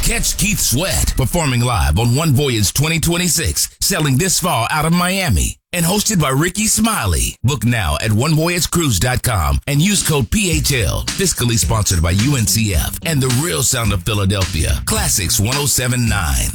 Catch Keith Sweat performing live on One Voyage 2026, sailing this fall out of Miami. And hosted by Ricky Smiley. Book now at onevoyagecruise.com and use code PHL. Fiscally sponsored by UNCF and the real sound of Philadelphia. Classics 1079.